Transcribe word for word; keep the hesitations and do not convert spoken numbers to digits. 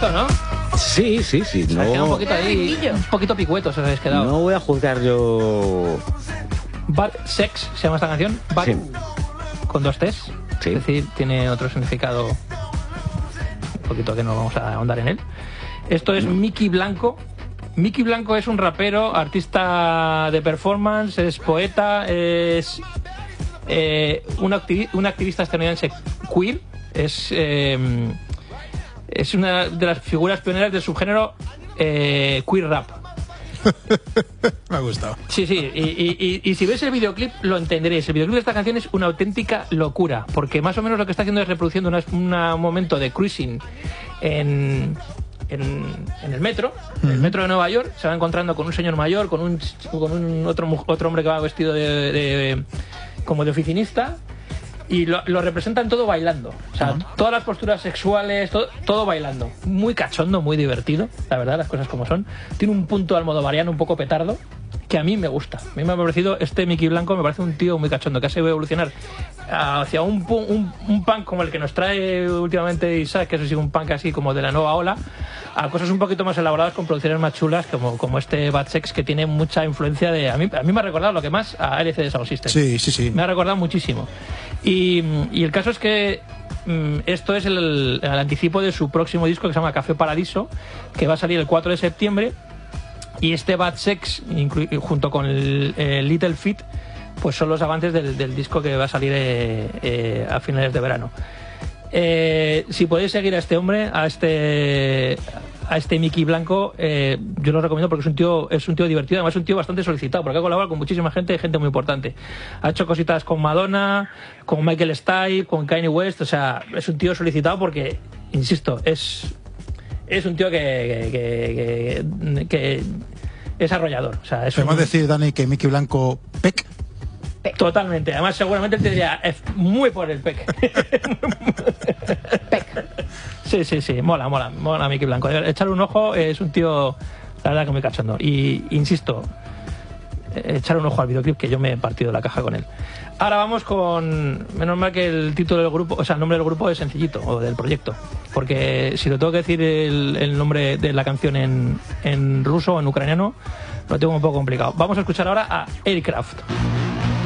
visto, ¿no? Sí, sí, sí. Se ha quedado No, un poquito ahí, un poquito picuetos os habéis quedado. no voy a juzgar yo... Bad Sex se llama esta canción. Bad Sí. con dos T's. Sí. Es decir, tiene otro significado un poquito que no vamos a ahondar en él. Esto es Mickey Blanco. Mickey Blanco es un rapero, artista de performance, es poeta, es eh, un, activi- un activista estadounidense queer. Es, eh, es una de las figuras pioneras del subgénero eh, queer rap. Me ha gustado. Sí, sí, y, y, y, y si ves el videoclip lo entenderéis. El videoclip de esta canción es una auténtica locura, porque más o menos lo que está haciendo es reproduciendo una, una, un momento de cruising en, en, en el metro, en el metro de Nueva York. Se va encontrando con un señor mayor, con un, con un otro, otro hombre que va vestido de, de como de oficinista. Y lo, lo representan todo bailando. O sea, uh-huh. todas las posturas sexuales, todo, todo bailando. Muy cachondo, muy divertido, la verdad, las cosas como son. Tiene un punto almodovariano un poco petardo, que a mí me gusta. A mí me ha parecido, este Mickey Blanco me parece un tío muy cachondo, que ha sabido evolucionar hacia un, un, un punk como el que nos trae últimamente Isaac, que es así un punk así como de la nueva ola, a cosas un poquito más elaboradas con producciones más chulas, como, como este Bad Sex, que tiene mucha influencia de... A mí, a mí me ha recordado lo que más a L C D Sound System. Sí, sí, sí. Me ha recordado muchísimo. Y, y el caso es que mm, esto es el, el anticipo de su próximo disco, que se llama Café Paradiso, que va a salir el cuatro de septiembre. Y este Bad Sex, inclu- junto con el, el Little Feat, pues son los avances del, del disco que va a salir eh, eh, a finales de verano. Eh, si podéis seguir a este hombre, a este a este Mickey Blanco, eh, yo lo recomiendo porque es un tío es un tío divertido, además es un tío bastante solicitado, porque ha colaborado con muchísima gente, gente muy importante. Ha hecho cositas con Madonna, con Michael Stipe, con Kanye West, o sea, es un tío solicitado porque, insisto, es es un tío que que, que, que es arrollador. O sea, es ¿podemos un... decir, Dani, que Mickey Blanco pec? Totalmente, además seguramente él te diría es muy por el pec. Pec. Sí, sí, sí, mola, mola, mola Mickey Blanco. Echarle un ojo, es un tío, la verdad que muy cachondo. Y insisto, echar un ojo al videoclip, que yo me he partido la caja con él. Ahora vamos con, menos mal que el título del grupo, o sea, el nombre del grupo es sencillito, o del proyecto, porque si lo tengo que decir el, el nombre de la canción en, en ruso o en ucraniano, lo tengo un poco complicado. Vamos a escuchar ahora a Aircraft.